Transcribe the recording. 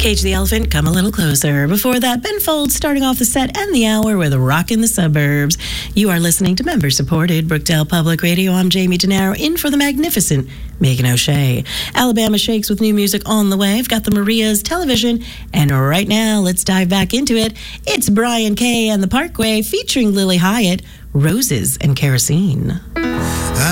Cage the Elephant, Come a Little Closer. Before that, Ben Folds starting off the set and the hour with Rock in the Suburbs. You are listening to member-supported Brookdale Public Radio. I'm Jamie DeNaro, in for the magnificent Megan O'Shea. Alabama Shakes with new music on the way. I've got the Marias Television, and right now, let's dive back into it. It's Brian Kay and the Parkway featuring Lily Hyatt, Roses and Kerosene.